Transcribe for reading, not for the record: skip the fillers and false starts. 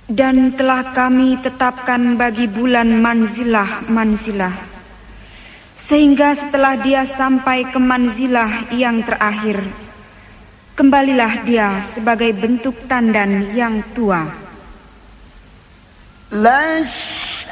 Dan telah kami tetapkan bagi bulan manzilah, sehingga setelah dia sampai ke manzilah yang terakhir, kembalilah dia sebagai bentuk tandan yang tua.